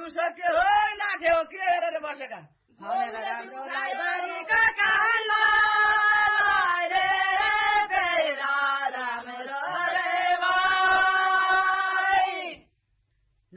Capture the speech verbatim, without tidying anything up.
सक्यो हो लाठे हो के हेरेर बसेका राम्रो राईबारीका